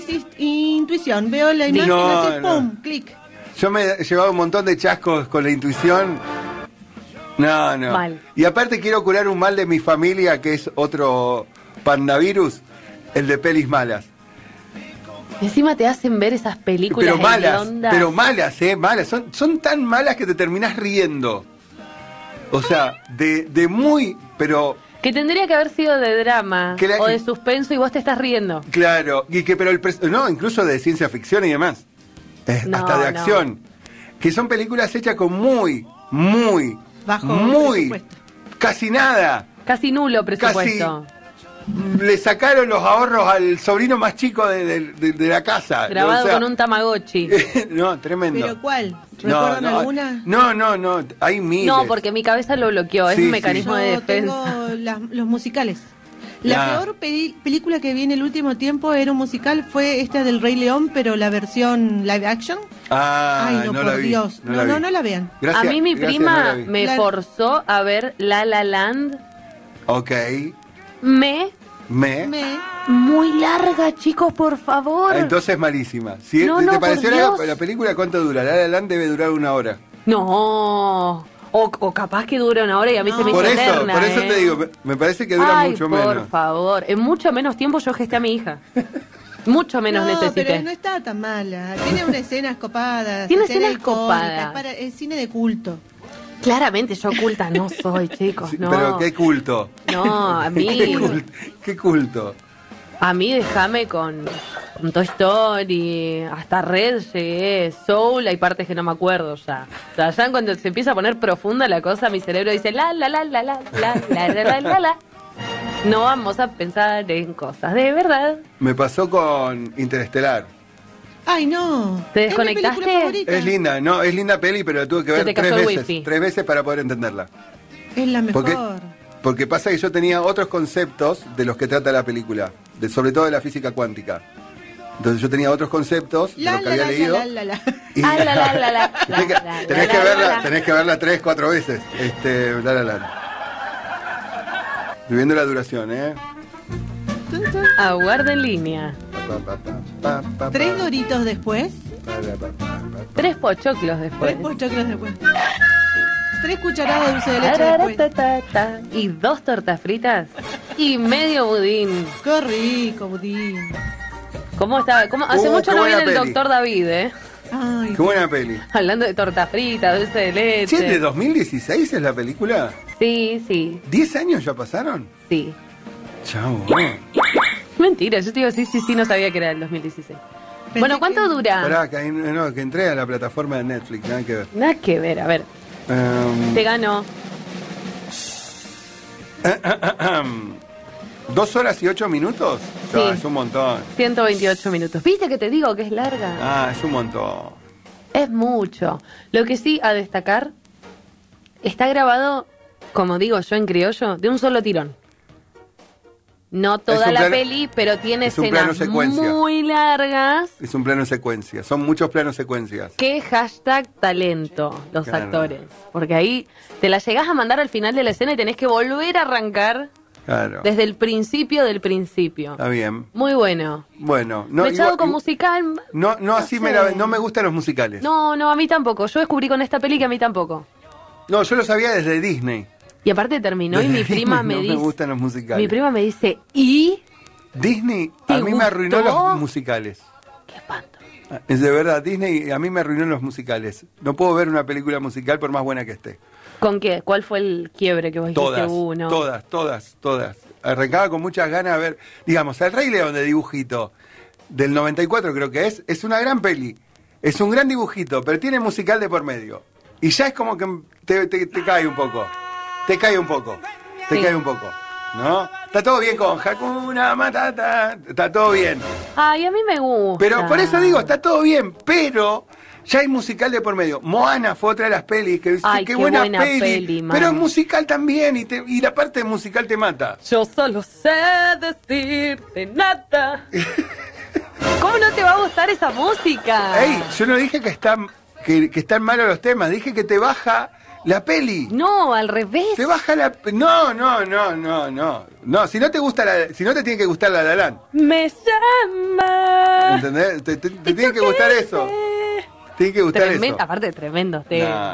intuición. Veo la imagen y hace pum, clic. Yo me he llevado un montón de chascos con la intuición. No. Mal. Y aparte quiero curar un mal de mi familia, que es otro pandavirus, el de pelis malas. Encima te hacen ver esas películas hediondas. Pero malas, malas. Son tan malas que te terminás riendo. O sea, de muy, pero... Que tendría que haber sido de drama o de suspenso y vos te estás riendo. Claro, no, incluso de ciencia ficción y demás. Hasta de acción. Que son películas hechas con muy bajo presupuesto. Casi nada. Casi nulo presupuesto. Le sacaron los ahorros al sobrino más chico de la casa. Grabado con un Tamagotchi. No, tremendo. ¿Pero cuál? ¿Recuerdan alguna? No, hay miles. No, porque mi cabeza lo bloqueó, es un mecanismo de defensa. Tengo los musicales. La peor película que vi en el último tiempo era un musical, fue esta del Rey León, pero la versión live action. Ay, no, por Dios. No la vean. Gracias, a mí mi prima me forzó a ver La La Land. Ok. Muy larga, chicos, por favor. Entonces malísima. Si te pareció la película, ¿cuánto dura? La La Land debe durar 1 hora. No. O capaz que dura 1 hora y a mí se me hizo eterna. Por eso te digo, me parece que dura mucho menos. Por favor, en mucho menos tiempo yo gesté a mi hija. Mucho menos necesité. Pero no está tan mala. Tiene unas escenas copadas. Tiene escenas copadas. Es cine de culto. Claramente yo culta no soy, chicos. Sí, no. Pero qué culto. No, a mí. Qué culto. A mí déjame con Toy Story, hasta Red llegué, Soul, hay partes que no me acuerdo ya. O sea, ya cuando se empieza a poner profunda la cosa, mi cerebro dice la. No vamos a pensar en cosas de verdad. Me pasó con Interestelar. Ay, no. ¿Te desconectaste? Es linda, no, es linda peli, pero la tuve que ver 3 veces para poder entenderla. Es la mejor. Porque pasa que yo tenía otros conceptos de los que trata la película, sobre todo de la física cuántica. Entonces yo tenía otros conceptos de los que había leído. Tenés que verla 3, 4 veces. Estoy viendo la duración, Aguarda en línea. 3 doritos después. 3 pochoclos después. 3 cucharadas de dulce de leche después. Y 2 tortas fritas. Y medio budín. Qué rico, budín. ¿Cómo está? Hace mucho no viene el doctor David, Ay, qué buena peli. Hablando de tortas fritas, dulce de leche. ¿Sí, de 2016 es la película? Sí. ¿10 años ya pasaron? Sí. Chau. Mentira, yo te digo sí, no sabía que era el 2016. Bueno, ¿cuánto dura? Esperá, que entré a la plataforma de Netflix, nada que ver. Nada que ver, a ver. Te ganó. 2 horas y 8 minutos. Sí. Es un montón. 128 minutos. ¿Viste que te digo que es larga? Es un montón. Es mucho. Lo que sí a destacar, está grabado, como digo yo en criollo, de un solo tirón. No toda la peli, pero tiene escenas muy largas. Es un plano secuencia. Son muchos planos secuencias. ¿Qué #talento los actores? Porque ahí te la llegás a mandar al final de la escena y tenés que volver a arrancar desde el principio del principio. Está bien. Muy bueno. Bueno. Mechado con musical. No me gustan los musicales. No, a mí tampoco. Yo descubrí con esta peli que a mí tampoco. No, yo lo sabía desde Disney. Y aparte terminó y mi prima me dice... No me gustan los musicales. Mi prima me dice, ¿y? Disney a mí me arruinó los musicales. Qué espanto. Es de verdad, Disney a mí me arruinó los musicales. No puedo ver una película musical por más buena que esté. ¿Con qué? ¿Cuál fue el quiebre que vos dijiste? Uno. Todas. Arrancaba con muchas ganas de ver, digamos, El Rey León de dibujito, del 94 creo que es una gran peli. Es un gran dibujito, pero tiene musical de por medio. Y ya es como que te cae un poco. Te cae un poco, ¿no? Está todo bien con Hakuna Matata, está todo bien. Ay, a mí me gusta. Pero por eso digo, está todo bien, pero ya hay musical de por medio. Moana fue otra de las pelis que qué buena peli, pero es musical también y la parte musical te mata. Yo solo sé decirte nada. ¿Cómo no te va a gustar esa música? Ey, yo no dije que están malos los temas, dije que te baja La peli. No, al revés. Te baja la... No. No, si no te gusta si no te tiene que gustar La La Land. Me llama. ¿Entendés? Te tiene que gustar eso. Tiene que gustar eso. Aparte, tremendo.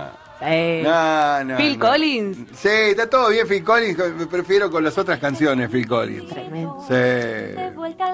No. Phil Collins. Sí, está todo bien Phil Collins. Me prefiero con las otras canciones Phil Collins. Tremendo. Sí.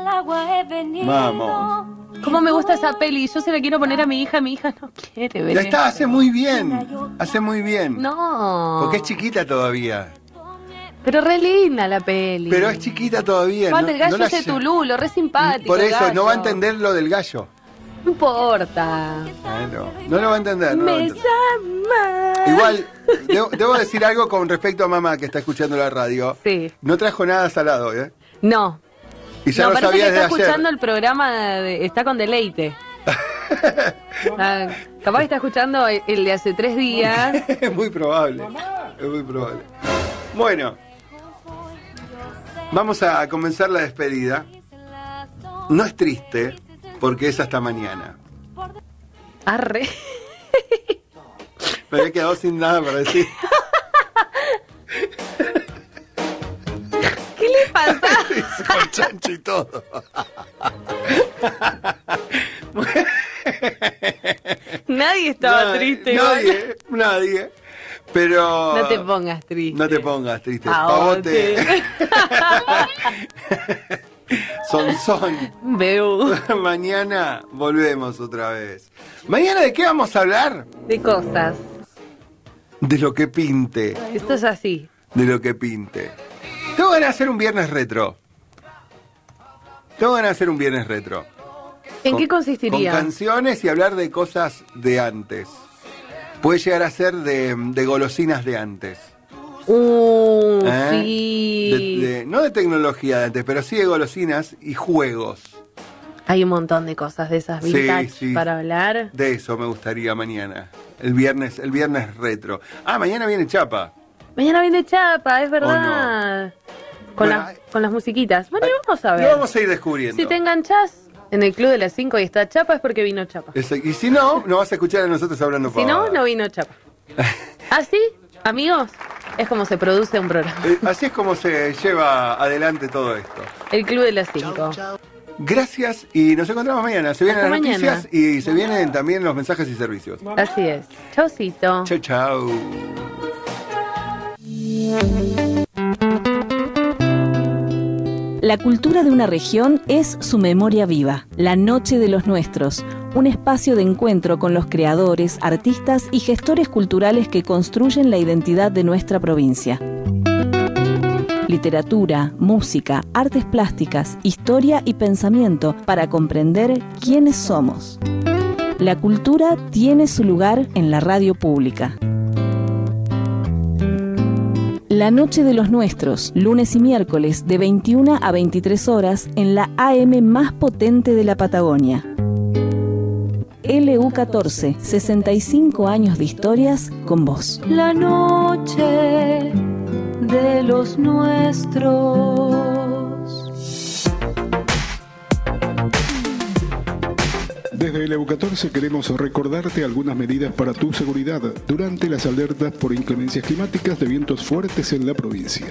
Vamos. ¿Cómo me gusta esa peli? Yo se la quiero poner a mi hija no quiere ver. Ya está, hace muy bien. Hace muy bien. No. Porque es chiquita todavía. Pero re linda la peli. Pero es chiquita todavía. Aparte, el gallo es de Tululo, re simpático. Por eso, gallo. no va a entender lo del gallo. No importa. No lo va a entender. Me llama. Igual, debo decir algo con respecto a mamá que está escuchando la radio. Sí. No trajo nada salado, ¿eh? No. Y ya lo parece sabía que desde está ayer. escuchando el programa, está con deleite. Capaz que está escuchando el de hace 3 días. Es muy probable. Es muy probable. Bueno, vamos a comenzar la despedida. No es triste, porque es hasta mañana. Arre. Me había quedado sin nada para decir. ¿Qué le pasa? Con chancho y todo. Nadie estaba triste. Nadie. Pero... No te pongas triste. No te pongas triste. Pavote. Son. Beu. Mañana volvemos otra vez. ¿Mañana de qué vamos a hablar? De cosas. De lo que pinte. Esto es así. De lo que pinte. Tengo ganas de hacer un viernes retro. ¿En qué consistiría? Con canciones y hablar de cosas de antes. Puede llegar a ser de golosinas de antes. Sí. No de tecnología de antes, pero sí de golosinas y juegos. Hay un montón de cosas de esas vintage sí. para hablar. De eso me gustaría mañana. El viernes retro. Mañana viene Chapa. Mañana viene Chapa, es verdad. No. Con las musiquitas. Bueno, vamos a ver. Lo vamos a ir descubriendo. Si te enganchás en el Club de las 5 y está Chapa, es porque vino Chapa. Y si no, nos vas a escuchar a nosotros hablando Si no, no vino Chapa. ¿Así, amigos? Es como se produce un programa. Así es como se lleva adelante todo esto. El Club de las 5. Gracias y nos encontramos mañana. Se vienen Hasta las mañana. noticias y se vienen también los mensajes y servicios. Así es. Chaucito. Chau. La cultura de una región es su memoria viva. La Noche de los Nuestros, un espacio de encuentro con los creadores, artistas y gestores culturales que construyen la identidad de nuestra provincia. Literatura, música, artes plásticas, historia y pensamiento para comprender quiénes somos. La cultura tiene su lugar en la radio pública. La Noche de los Nuestros, lunes y miércoles de 21 a 23 horas en la AM más potente de la Patagonia. LU14, 65 años de historias con vos. La noche de los nuestros. Desde el EU14 queremos recordarte algunas medidas para tu seguridad durante las alertas por inclemencias climáticas de vientos fuertes en la provincia.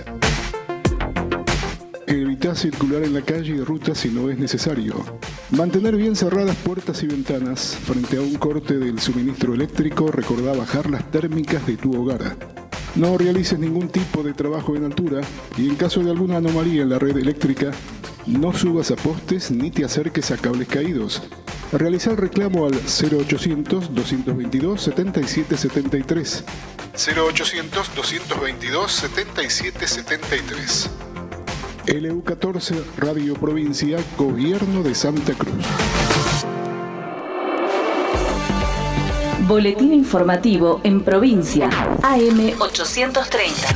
Evita circular en la calle y ruta si no es necesario. Mantener bien cerradas puertas y ventanas. Frente a un corte del suministro eléctrico, recordá bajar las térmicas de tu hogar. No realices ningún tipo de trabajo en altura y en caso de alguna anomalía en la red eléctrica, no subas a postes ni te acerques a cables caídos. Realiza el reclamo al 0800-222-7773. 0800-222-7773. LU14, Radio Provincia, Gobierno de Santa Cruz. Boletín informativo en provincia. AM 830.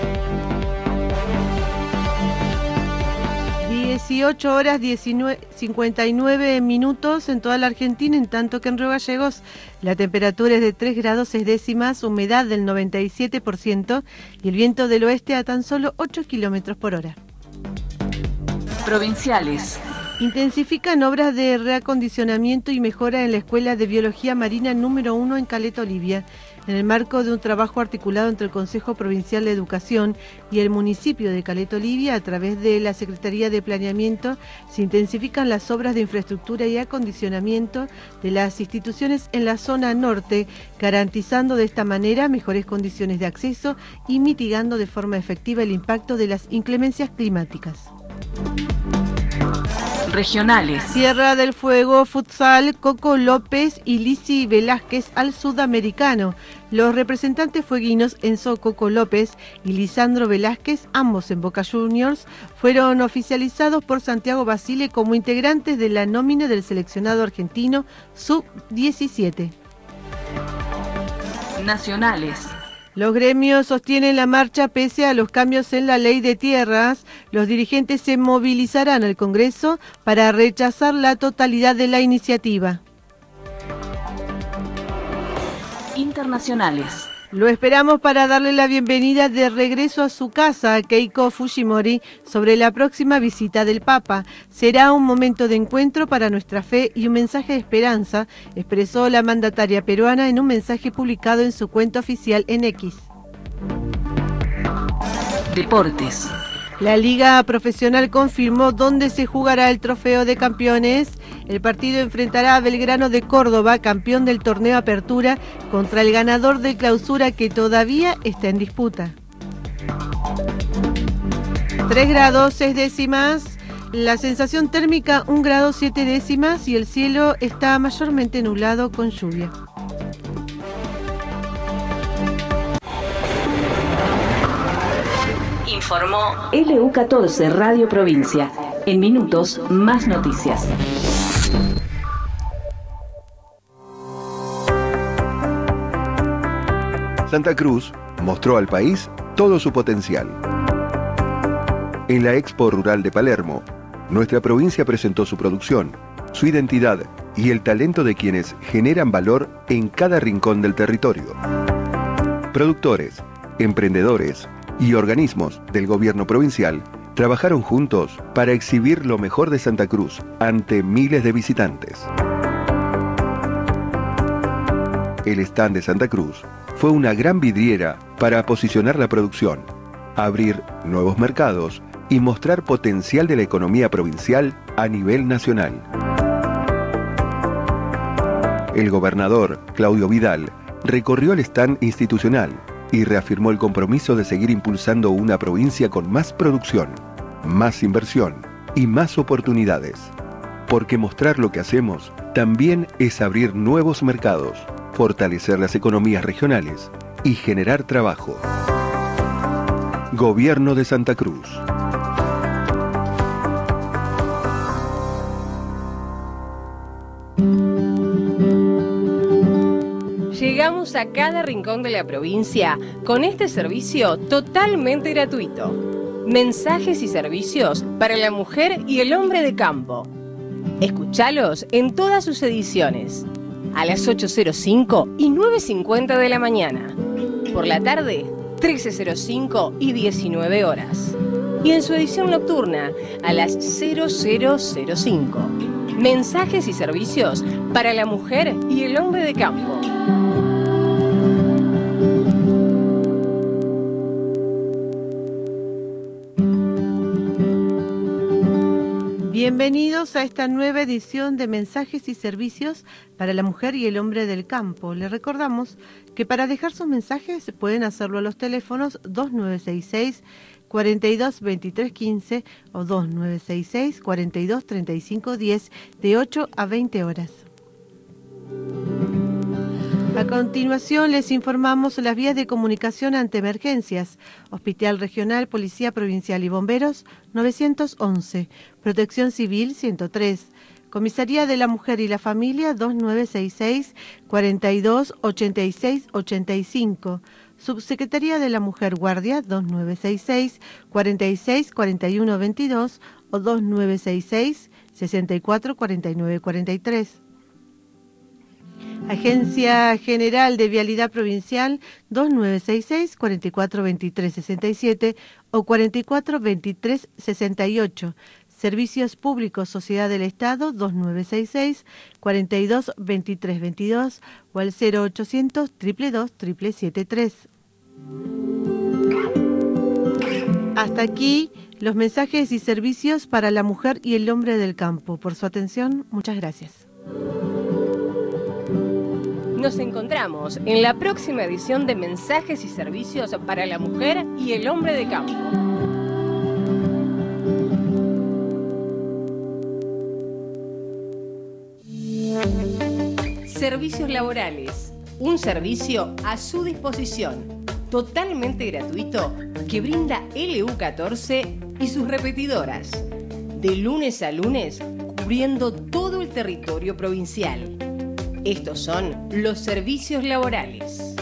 18 horas 59 minutos en toda la Argentina, en tanto que en Río Gallegos la temperatura es de 3 grados 6 décimas, humedad del 97% y el viento del oeste a tan solo 8 kilómetros por hora. Provinciales. Intensifican obras de reacondicionamiento y mejora en la Escuela de Biología Marina número 1 en Caleta Olivia. En el marco de un trabajo articulado entre el Consejo Provincial de Educación y el municipio de Caleta Olivia, a través de la Secretaría de Planeamiento, se intensifican las obras de infraestructura y acondicionamiento de las instituciones en la zona norte, garantizando de esta manera mejores condiciones de acceso y mitigando de forma efectiva el impacto de las inclemencias climáticas. Regionales. Tierra del Fuego, futsal, Coco López y Lizzy Velázquez al sudamericano. Los representantes fueguinos Enzo Coco López y Lisandro Velázquez, ambos en Boca Juniors, fueron oficializados por Santiago Basile como integrantes de la nómina del seleccionado argentino sub-17. Nacionales. Los gremios sostienen la marcha pese a los cambios en la ley de tierras. Los dirigentes se movilizarán al Congreso para rechazar la totalidad de la iniciativa. Internacionales. Lo esperamos para darle la bienvenida de regreso a su casa a Keiko Fujimori sobre la próxima visita del Papa. Será un momento de encuentro para nuestra fe y un mensaje de esperanza, expresó la mandataria peruana en un mensaje publicado en su cuenta oficial en X. Deportes. La Liga Profesional confirmó dónde se jugará el Trofeo de Campeones. El partido enfrentará a Belgrano de Córdoba, campeón del torneo Apertura, contra el ganador de Clausura, que todavía está en disputa. 3 grados 6 décimas, la sensación térmica 1 grado 7 décimas y el cielo está mayormente nublado con lluvia. Informó LU14 Radio Provincia. En minutos, más noticias. Santa Cruz mostró al país todo su potencial. En la Expo Rural de Palermo, nuestra provincia presentó su producción, su identidad y el talento de quienes generan valor en cada rincón del territorio. Productores, emprendedores y organismos del gobierno provincial trabajaron juntos para exhibir lo mejor de Santa Cruz ante miles de visitantes. El stand de Santa Cruz fue una gran vidriera para posicionar la producción, abrir nuevos mercados y mostrar potencial de la economía provincial a nivel nacional. El gobernador, Claudio Vidal, recorrió el stand institucional y reafirmó el compromiso de seguir impulsando una provincia con más producción, más inversión y más oportunidades. Porque mostrar lo que hacemos también es abrir nuevos mercados, fortalecer las economías regionales y generar trabajo. Gobierno de Santa Cruz. Llegamos a cada rincón de la provincia con este servicio totalmente gratuito. Mensajes y servicios para la mujer y el hombre de campo. Escúchalos en todas sus ediciones, a las 8:05 y 9:50 de la mañana. Por la tarde, 13:05 y 19 horas. Y en su edición nocturna, a las 00:05. Mensajes y servicios para la mujer y el hombre de campo. Bienvenidos a esta nueva edición de Mensajes y Servicios para la Mujer y el Hombre del Campo. Les recordamos que para dejar sus mensajes pueden hacerlo a los teléfonos 2966-422315 o 2966-423510 de 8 a 20 horas. A continuación les informamos las vías de comunicación ante emergencias. Hospital Regional, Policía Provincial y Bomberos 911, Protección Civil 103, Comisaría de la Mujer y la Familia 2966 42 86 85, Subsecretaría de la Mujer Guardia 2966 46 41 22 o 2966 64 49 43. Agencia General de Vialidad Provincial 2966 44 23 67 o 44 23 68, Servicios Públicos Sociedad del Estado 2966 42 23 22 o al 0800 222 773. Hasta aquí los mensajes y servicios para la mujer y el hombre del campo. Por su atención, muchas gracias. Nos encontramos en la próxima edición de Mensajes y Servicios para la Mujer y el Hombre de Campo. Servicios laborales. Un servicio a su disposición, totalmente gratuito, que brinda LU14 y sus repetidoras. De lunes a lunes, cubriendo todo el territorio provincial. Estos son los servicios laborales.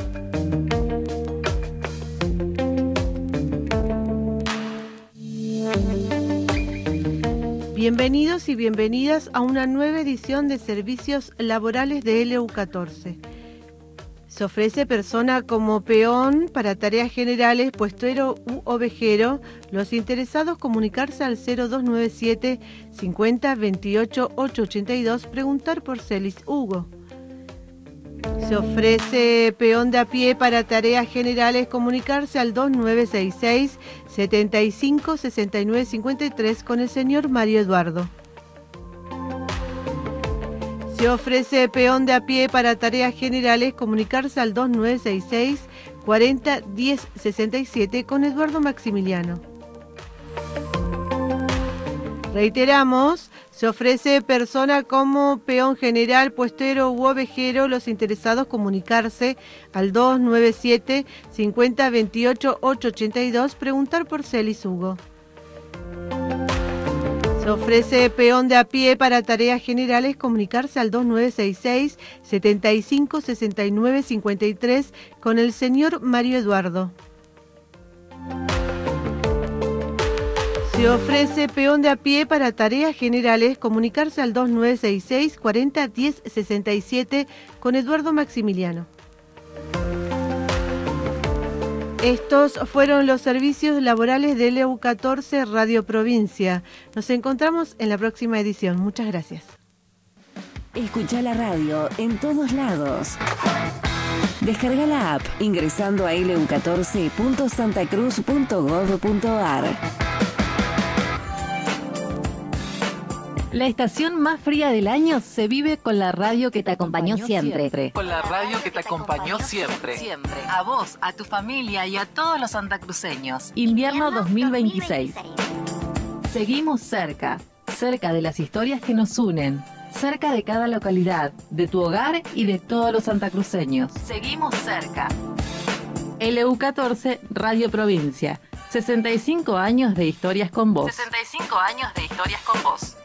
Bienvenidos y bienvenidas a una nueva edición de Servicios Laborales de LU14. Se ofrece persona como peón para tareas generales, puestero u ovejero. Los interesados comunicarse al 0297 50 28 882, preguntar por Celis Hugo. Se ofrece peón de a pie para tareas generales, comunicarse al 2966 75 69 53 con el señor Mario Eduardo. Se ofrece peón de a pie para tareas generales, comunicarse al 2966 40 10 67 con Eduardo Maximiliano. Reiteramos, se ofrece persona como peón general, puestero u ovejero. Los interesados comunicarse al 297 50 28 882, preguntar por Celis Hugo. Se ofrece peón de a pie para tareas generales, comunicarse al 2966 75 69 53 con el señor Mario Eduardo. Se ofrece peón de a pie para tareas generales, comunicarse al 2966 40 10 67 con Eduardo Maximiliano. Estos fueron los servicios laborales de LU14 Radio Provincia. Nos encontramos en la próxima edición. Muchas gracias. Escucha la radio en todos lados. Descarga la app ingresando a lu14.santacruz.gov.ar. La estación más fría del año se vive con la radio que te acompañó siempre. Con la radio que te acompañó siempre. A vos, a tu familia y a todos los santacruceños. Invierno 2026. Seguimos cerca de las historias que nos unen, cerca de cada localidad, de tu hogar y de todos los santacruceños. Seguimos cerca. LU14 Radio Provincia. 65 años de historias con vos. 65 años de historias con vos.